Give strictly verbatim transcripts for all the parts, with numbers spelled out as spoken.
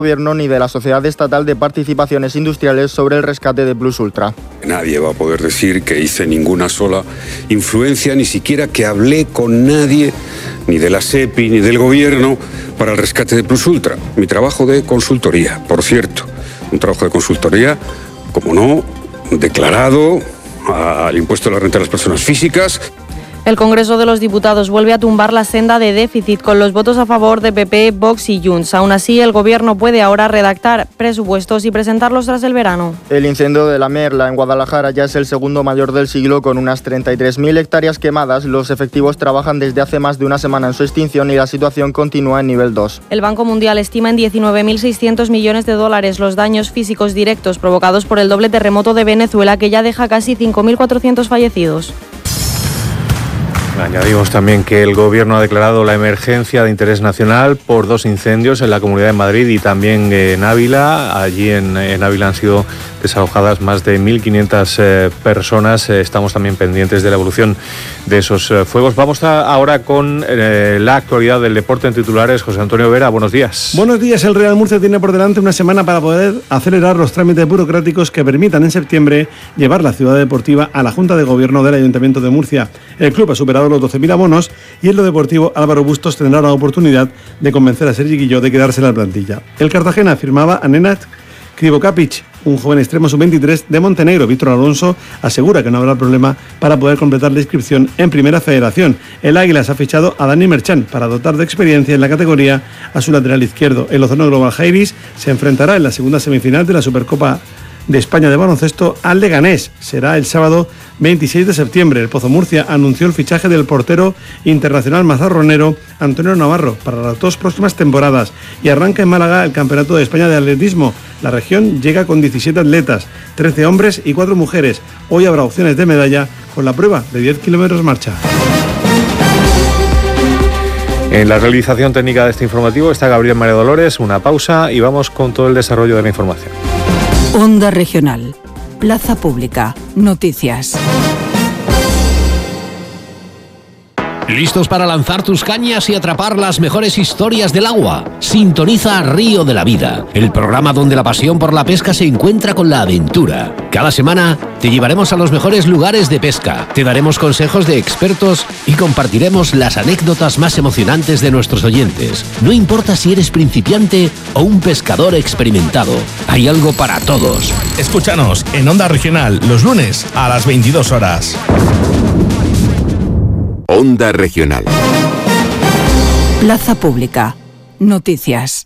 Gobierno ni de la Sociedad Estatal de Participaciones Industriales sobre el rescate de Plus Ultra. Nadie va a poder decir que hice ninguna sola influencia, ni siquiera que hablé con nadie, ni de la SEPI ni del Gobierno, para el rescate de Plus Ultra. Mi trabajo de consultoría, por cierto, un trabajo de consultoría, como no, declarado al impuesto de la renta de las personas físicas. El Congreso de los Diputados vuelve a tumbar la senda de déficit con los votos a favor de P P, Vox y Junts. Aún así, el Gobierno puede ahora redactar presupuestos y presentarlos tras el verano. El incendio de la Merla en Guadalajara ya es el segundo mayor del siglo, con unas treinta y tres mil hectáreas quemadas. Los efectivos trabajan desde hace más de una semana en su extinción y la situación continúa en nivel dos. El Banco Mundial estima en diecinueve mil seiscientos millones de dólares los daños físicos directos provocados por el doble terremoto de Venezuela, que ya deja casi cinco mil cuatrocientos fallecidos. Añadimos también que el Gobierno ha declarado la emergencia de interés nacional por dos incendios en la Comunidad de Madrid y también en Ávila. Allí en, en Ávila han sido desalojadas más de mil quinientas eh, personas. Eh, estamos también pendientes de la evolución de esos eh, fuegos. Vamos a, ahora con eh, la actualidad del deporte en titulares. José Antonio Vera, buenos días. Buenos días. El Real Murcia tiene por delante una semana para poder acelerar los trámites burocráticos que permitan en septiembre llevar la ciudad deportiva a la Junta de Gobierno del Ayuntamiento de Murcia. El club ha superado los doce mil abonos y en lo deportivo Álvaro Bustos tendrá la oportunidad de convencer a Sergi Guilló de quedarse en la plantilla. El Cartagena firmaba a Nenad Krivokapic, un joven extremo sub veintitrés de Montenegro. Víctor Alonso asegura que no habrá problema para poder completar la inscripción en Primera Federación. El Águilas ha fichado a Dani Merchan para dotar de experiencia en la categoría a su lateral izquierdo. El Ozono Global Jairis se enfrentará en la segunda semifinal de la Supercopa de España de baloncesto al Leganés. Será el sábado veintiséis de septiembre. El Pozo Murcia anunció el fichaje del portero internacional mazarronero Antonio Navarro para las dos próximas temporadas y arranca en Málaga el Campeonato de España de Atletismo. La región llega con diecisiete atletas, trece hombres y cuatro mujeres. Hoy habrá opciones de medalla con la prueba de diez kilómetros marcha. En la realización técnica de este informativo está Gabriel María Dolores. Una pausa y vamos con todo el desarrollo de la información. Onda Regional, Plaza Pública, Noticias. ¿Listos para lanzar tus cañas y atrapar las mejores historias del agua? Sintoniza Río de la Vida, el programa donde la pasión por la pesca se encuentra con la aventura. Cada semana te llevaremos a los mejores lugares de pesca, te daremos consejos de expertos y compartiremos las anécdotas más emocionantes de nuestros oyentes. No importa si eres principiante o un pescador experimentado, hay algo para todos. Escúchanos en Onda Regional los lunes a las veintidós horas. Onda Regional. Plaza Pública, Noticias.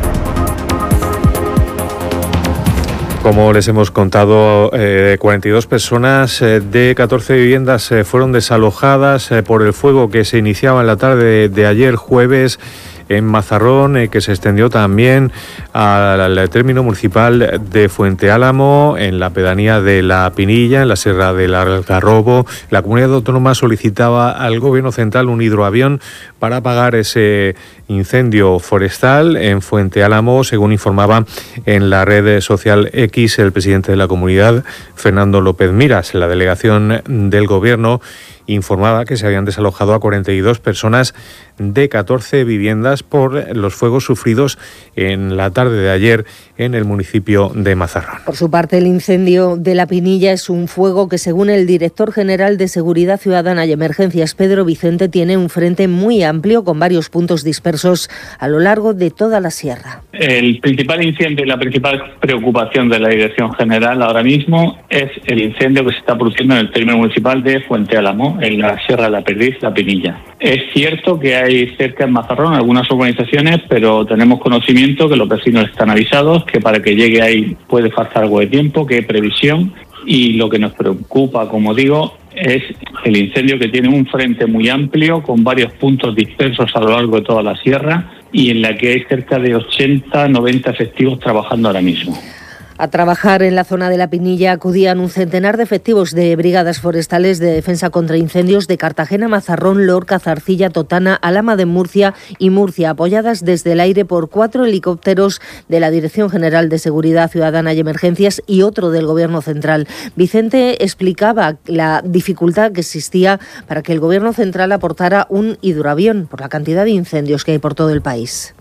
Como les hemos contado, eh, cuarenta y dos personas eh, de catorce viviendas eh, fueron desalojadas eh, por el fuego que se iniciaba en la tarde de, de ayer jueves en Mazarrón, eh, que se extendió también al, al término municipal de Fuente Álamo, en la pedanía de La Pinilla, en la Sierra del Algarrobo. La comunidad autónoma solicitaba al Gobierno central un hidroavión para apagar ese incendio forestal en Fuente Álamo, según informaba en la red social X el presidente de la comunidad, Fernando López Miras. La delegación del Gobierno informaba que se habían desalojado a cuarenta y dos personas de catorce viviendas por los fuegos sufridos en la tarde de ayer en el municipio de Mazarrón. Por su parte, el incendio de La Pinilla es un fuego que, según el director general de Seguridad Ciudadana y Emergencias, Pedro Vicente, tiene un frente muy amplio con varios puntos dispersos a lo largo de toda la sierra. El principal incendio y la principal preocupación de la Dirección General ahora mismo es el incendio que se está produciendo en el término municipal de Fuente Álamo, en la Sierra de la Perdiz, La Pinilla. Es cierto que hay cerca en Mazarrón algunas urbanizaciones, pero tenemos conocimiento que los vecinos están avisados, que para que llegue ahí puede faltar algo de tiempo, que hay previsión, y lo que nos preocupa, como digo, es el incendio, que tiene un frente muy amplio con varios puntos dispersos a lo largo de toda la sierra y en la que hay cerca de ochenta, noventa efectivos trabajando ahora mismo. A trabajar en la zona de La Pinilla acudían un centenar de efectivos de brigadas forestales de defensa contra incendios de Cartagena, Mazarrón, Lorca, Zarcilla, Totana, Alhama de Murcia y Murcia, apoyadas desde el aire por cuatro helicópteros de la Dirección General de Seguridad Ciudadana y Emergencias y otro del Gobierno Central. Vicente explicaba la dificultad que existía para que el Gobierno Central aportara un hidroavión por la cantidad de incendios que hay por todo el país.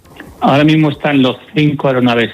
Ahora mismo están los cinco aeronaves